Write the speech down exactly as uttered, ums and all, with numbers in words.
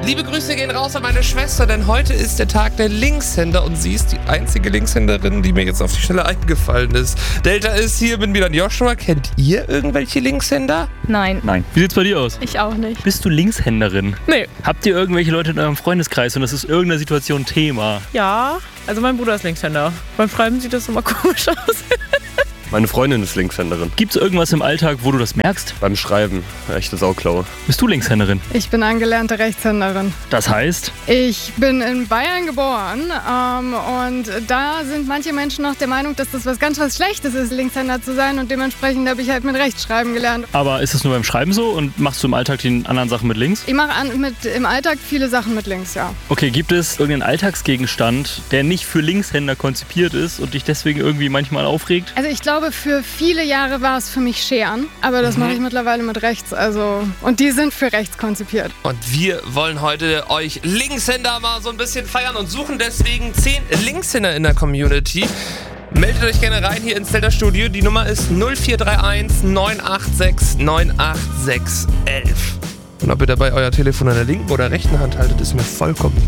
Liebe Grüße gehen raus an meine Schwester, denn heute ist der Tag der Linkshänder und sie ist die einzige Linkshänderin, die mir jetzt auf die Stelle eingefallen ist. Delta ist hier, bin wieder Joshua. Kennt ihr irgendwelche Linkshänder? Nein. Nein. Wie sieht's bei dir aus? Ich auch nicht. Bist du Linkshänderin? Nee. Habt ihr irgendwelche Leute in eurem Freundeskreis und das ist irgendeiner Situation Thema? Ja, also mein Bruder ist Linkshänder. Beim Schreiben sieht das immer komisch aus. Meine Freundin ist Linkshänderin. Gibt's irgendwas im Alltag, wo du das merkst? Beim Schreiben. Echte Sauklaue. Bist du Linkshänderin? Ich bin angelernte Rechtshänderin. Das heißt? Ich bin in Bayern geboren ähm, und da sind manche Menschen noch der Meinung, dass das was ganz was Schlechtes ist, Linkshänder zu sein und dementsprechend habe ich halt mit Rechtschreiben gelernt. Aber ist es nur beim Schreiben so und machst du im Alltag die anderen Sachen mit links? Ich mache an, mit, im Alltag viele Sachen mit links, ja. Okay, gibt es irgendeinen Alltagsgegenstand, der nicht für Linkshänder konzipiert ist und dich deswegen irgendwie manchmal aufregt? Also ich glaube, für viele Jahre war es für mich Scheren, aber das mhm. mache ich mittlerweile mit rechts, also und die sind für rechts konzipiert. Und wir wollen heute euch Linkshänder mal so ein bisschen feiern und suchen deswegen zehn Linkshänder in der Community. Meldet euch gerne rein hier ins Delta Studio. Die Nummer ist null vier drei eins neun acht sechs neun acht sechs eins eins. Und ob ihr dabei euer Telefon in der linken oder rechten Hand haltet, ist mir vollkommen